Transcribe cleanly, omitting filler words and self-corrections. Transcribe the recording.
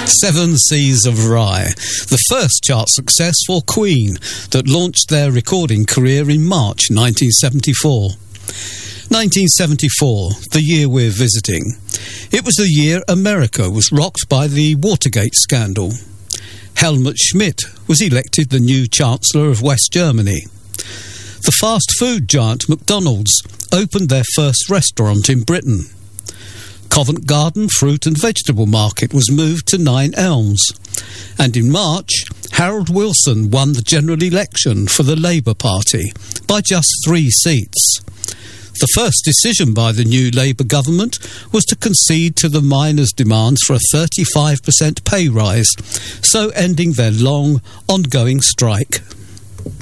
Seven Seas of Rye, the first chart success for Queen that launched their recording career in March 1974. 1974, the year we're visiting. It was the year America was rocked by the Watergate scandal. Helmut Schmidt was elected the new Chancellor of West Germany. The fast food giant McDonald's opened their first restaurant in Britain. Covent Garden Fruit and Vegetable Market was moved to 9 Elms. And in March, Harold Wilson won the general election for the Labour Party by just 3 seats. The first decision by the new Labour government was to concede to the miners' demands for a 35% pay rise, so ending their long, ongoing strike.